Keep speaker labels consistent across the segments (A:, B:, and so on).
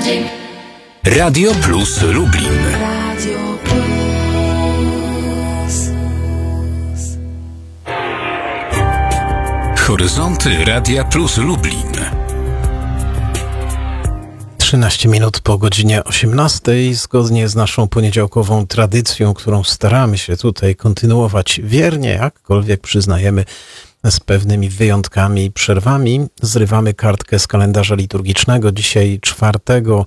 A: Radio Plus Lublin.
B: Radio Plus.
A: Horyzonty Radia Plus Lublin.
C: 13 minut po godzinie 18, zgodnie z naszą poniedziałkową tradycją, którą staramy się tutaj kontynuować wiernie, jakkolwiek przyznajemy z pewnymi wyjątkami i przerwami. Zrywamy kartkę z kalendarza liturgicznego. Dzisiaj 4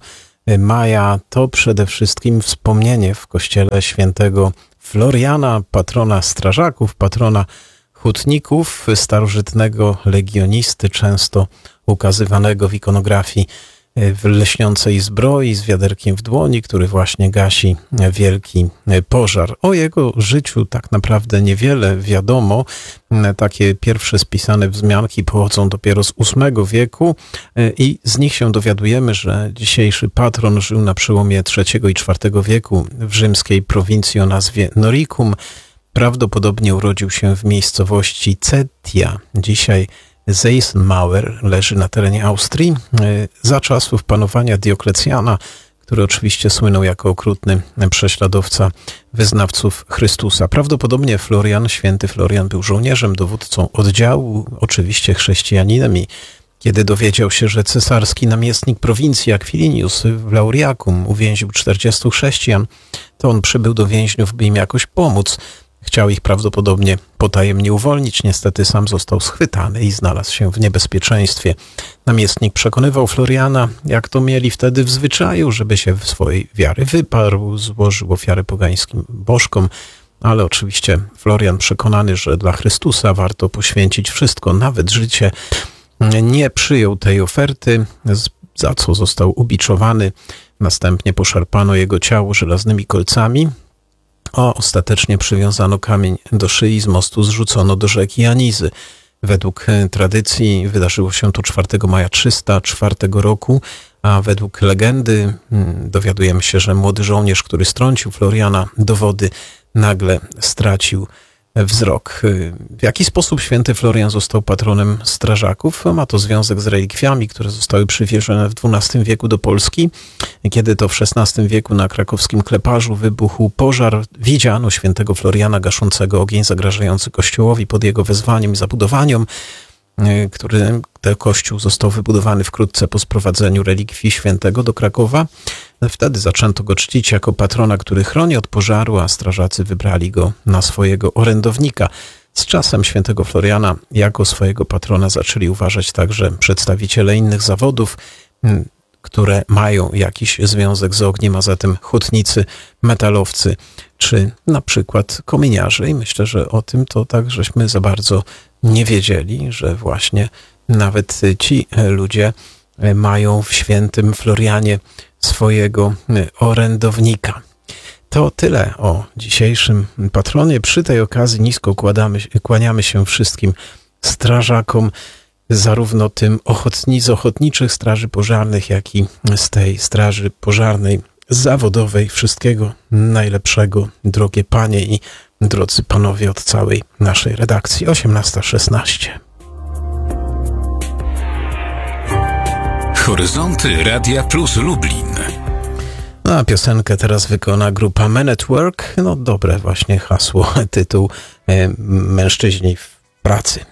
C: maja to przede wszystkim wspomnienie w kościele świętego Floriana, patrona strażaków, patrona hutników, starożytnego legionisty, często ukazywanego w ikonografii w lśniącej zbroi z wiaderkiem w dłoni, który właśnie gasi wielki pożar. O jego życiu tak naprawdę niewiele wiadomo. Takie pierwsze spisane wzmianki pochodzą dopiero z VIII wieku i z nich się dowiadujemy, że dzisiejszy patron żył na przełomie III i IV wieku w rzymskiej prowincji o nazwie Noricum. Prawdopodobnie urodził się w miejscowości Cetia, dzisiaj Zeismauer, leży na terenie Austrii, za czasów panowania Dioklecjana, który oczywiście słynął jako okrutny prześladowca wyznawców Chrystusa. Prawdopodobnie Florian, święty Florian, był żołnierzem, dowódcą oddziału, oczywiście chrześcijaninem, i kiedy dowiedział się, że cesarski namiestnik prowincji Aquilinius w Lauriacum uwięził 40 chrześcijan, to on przybył do więźniów, by im jakoś pomóc. Chciał ich prawdopodobnie potajemnie uwolnić, niestety sam został schwytany i znalazł się w niebezpieczeństwie. Namiestnik przekonywał Floriana, jak to mieli wtedy w zwyczaju, żeby się w swojej wiary wyparł, złożył ofiary pogańskim bożkom, ale oczywiście Florian, przekonany, że dla Chrystusa warto poświęcić wszystko, nawet życie, nie przyjął tej oferty, za co został ubiczowany. Następnie poszarpano jego ciało żelaznymi kolcami, a ostatecznie przywiązano kamień do szyi, z mostu zrzucono do rzeki Janizy. Według tradycji wydarzyło się to 4 maja 304 roku, a według legendy dowiadujemy się, że młody żołnierz, który strącił Floriana do wody, nagle stracił wzrok. W jaki sposób święty Florian został patronem strażaków? Ma to związek z relikwiami, które zostały przywiezione w XII wieku do Polski. Kiedy to w XVI wieku na krakowskim Kleparzu wybuchł pożar, widziano świętego Floriana gaszącego ogień zagrażający kościołowi pod jego wezwaniem i zabudowaniom, który ten kościół został wybudowany wkrótce po sprowadzeniu relikwii świętego do Krakowa. Wtedy zaczęto go czcić jako patrona, który chroni od pożaru, a strażacy wybrali go na swojego orędownika. Z czasem świętego Floriana jako swojego patrona zaczęli uważać także przedstawiciele innych zawodów, które mają jakiś związek z ogniem, a zatem hutnicy, metalowcy, czy na przykład kominiarze. I myślę, że o tym to tak żeśmy za bardzo nie wiedzieli, że właśnie nawet ci ludzie mają w świętym Florianie swojego orędownika. To tyle o dzisiejszym patronie. Przy tej okazji nisko kłaniamy się wszystkim strażakom, zarówno tym z ochotniczych straży pożarnych, jak i z tej straży pożarnej zawodowej. Wszystkiego najlepszego, drogie panie i drodzy panowie, od całej naszej redakcji. 18:16.
A: Horyzonty Radia Plus Lublin.
C: A piosenkę teraz wykona grupa Men at Work. No dobre właśnie hasło, tytuł Mężczyźni w pracy.